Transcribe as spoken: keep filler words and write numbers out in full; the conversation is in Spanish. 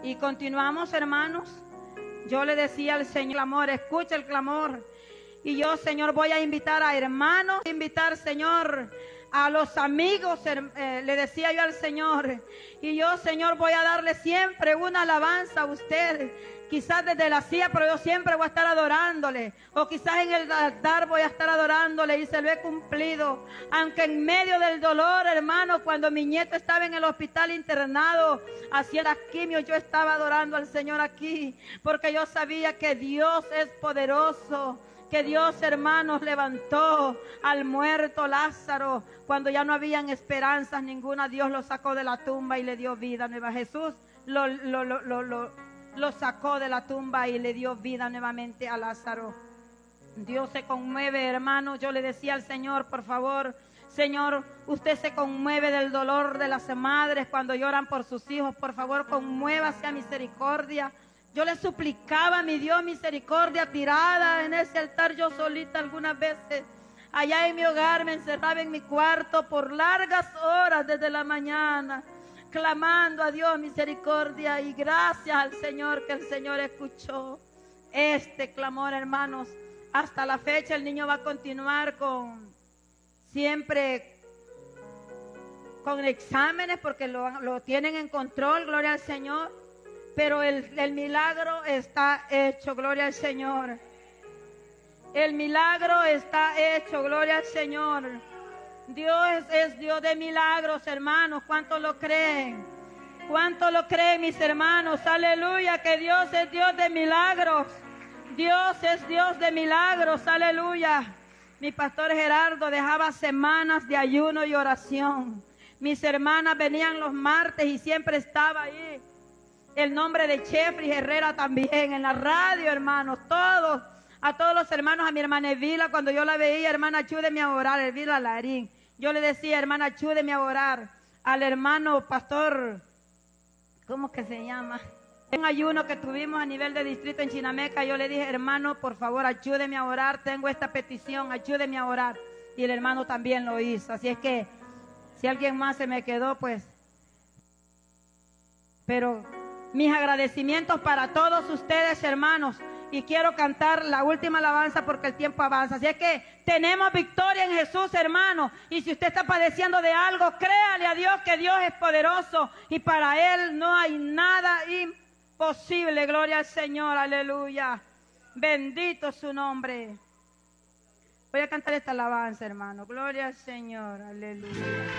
Y continuamos, hermanos. Yo le decía al Señor, clamor, escucha el clamor. Y yo, Señor, voy a invitar a hermanos, invitar, Señor, a los amigos, eh, le decía yo al Señor. Y yo, Señor, voy a darle siempre una alabanza a usted. Quizás desde la silla, pero yo siempre voy a estar adorándole. O quizás en el altar voy a estar adorándole y se lo he cumplido. Aunque en medio del dolor, hermano, cuando mi nieto estaba en el hospital internado, haciendo las quimios, yo estaba adorando al Señor aquí. Porque yo sabía que Dios es poderoso. Que Dios, hermanos, levantó al muerto Lázaro. Cuando ya no habían esperanzas ninguna, Dios lo sacó de la tumba y le dio vida nueva. Jesús lo, lo, lo, lo, lo, lo sacó de la tumba y le dio vida nuevamente a Lázaro. Dios se conmueve, hermanos. Yo le decía al Señor, por favor, Señor, usted se conmueve del dolor de las madres cuando lloran por sus hijos. Por favor, conmuévase a misericordia. Yo le suplicaba a mi Dios misericordia, tirada en ese altar yo solita algunas veces. Allá en mi hogar me encerraba en mi cuarto por largas horas desde la mañana, clamando a Dios misericordia, y gracias al Señor que el Señor escuchó este clamor, hermanos. Hasta la fecha el niño va a continuar con siempre con exámenes porque lo, lo tienen en control, gloria al Señor. Pero el, el milagro está hecho, gloria al Señor. El milagro está hecho, gloria al Señor. Dios es, es Dios de milagros, hermanos. ¿Cuántos lo creen? ¿Cuántos lo creen, mis hermanos? Aleluya, que Dios es Dios de milagros. Dios es Dios de milagros, aleluya. Mi pastor Gerardo dejaba semanas de ayuno y oración. Mis hermanas venían los martes y siempre estaba ahí. El nombre de Chefri Herrera también, en la radio, hermanos, todos, a todos los hermanos, a mi hermana Evila, cuando yo la veía, hermana, ayúdeme a orar, Evila Larín. Yo le decía, hermana, ayúdeme a orar. Al hermano pastor, ¿cómo que se llama? Un ayuno que tuvimos a nivel de distrito en Chinameca, yo le dije, hermano, por favor, ayúdeme a orar, tengo esta petición, ayúdeme a orar. Y el hermano también lo hizo, así es que, si alguien más se me quedó, pues, pero mis agradecimientos para todos ustedes, hermanos. Y quiero cantar la última alabanza porque el tiempo avanza. Así es que tenemos victoria en Jesús, hermano. Y si usted está padeciendo de algo, créale a Dios que Dios es poderoso. Y para Él no hay nada imposible. Gloria al Señor, aleluya. Bendito su nombre. Voy a cantar esta alabanza, hermano. Gloria al Señor, aleluya.